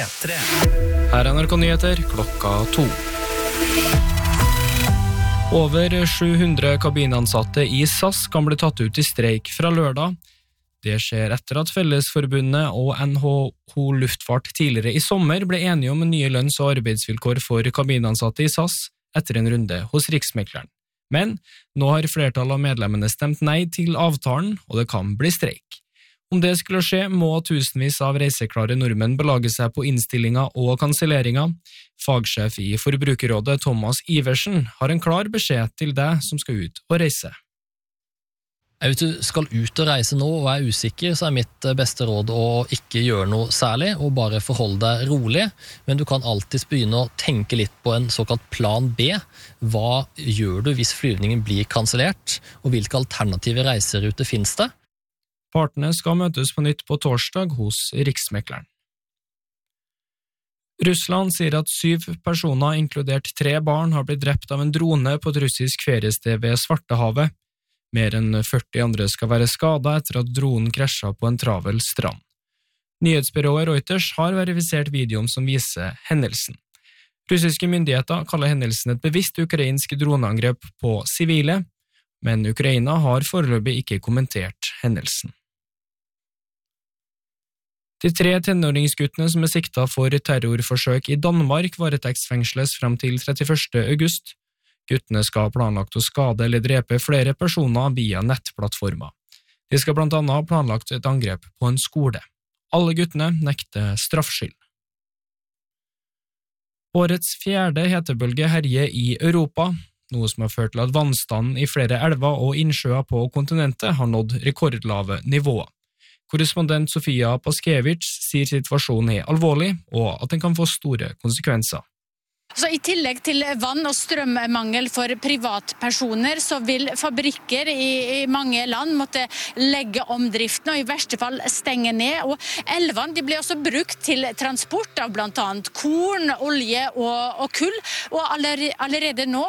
P3. Her NRK Nyheter, klokka 2. Over 700 kabinansatte i SAS kan bli tatt ut i streik fra lørdag. Det skjer etter at Fellesforbundet og NHO Luftfart tidligere i sommer ble enige om nye lønns- og arbeidsvilkår for kabinansatte i SAS etter en runde hos Riksmekleren. Men nå har flertallet av medlemmene stemt nei til avtalen, og det kan bli streik. Om det skulle skje, må tusenvis av reiseklare nordmenn belage seg på innstillinger og kanselleringer. Fagsjef i Forbrukerrådet Thomas Iversen har en klar beskjed til deg som skal ut og reise. Hvis du skal ut og reise nå og er usikker, så er mitt beste råd å ikke gjøre noe særlig, og bare forholde deg rolig. Men du kan alltid begynne å tenke litt på en såkalt plan B. Hva gjør du hvis flyvningen blir kansellert, og hvilke alternative reiseruter finnes det? Partene skal møtes på nytt på torsdag hos Riksmekleren. Russland sier at 7 personer, inkludert 3 barn, har blitt drept av en drone på et russisk feriested ved Svartehavet. Mer enn 40 andre skal være skadet etter at dronen krasjet på en travel strand. Nyhetsbyrået Reuters har verifisert videoen som viser hendelsen. Russiske myndigheter kaller hendelsen et bevisst ukrainsk droneangrep på sivile, men Ukraina har foreløpig ikke kommentert hendelsen. De 3 tenåringsguttene som er siktet for terrorforsøk i Danmark varetektsfengsles frem til 31. august. Guttene skal ha planlagt å skade eller drepe flere personer via nettplattformer. De skal blant annet ha planlagt et angrep på en skole. Alle guttene nekter straffskyld. Årets 4. hetebølge herjer i Europa, noe som har ført til at vannstanden i flere elver og innsjøer på kontinentet har nådd rekordlave nivåer. Korrespondent Sofia Paskevich sier situasjonen er alvorlig, og at den kan få store konsekvenser. Så i tillegg til vann- og strømmangel for privatpersoner, så vil fabrikker i mange land måtte legge om driften og i verste fall stenge ned. Og elvene de blir også brukt til transport av blant annet korn, olje og kull. Og allerede nå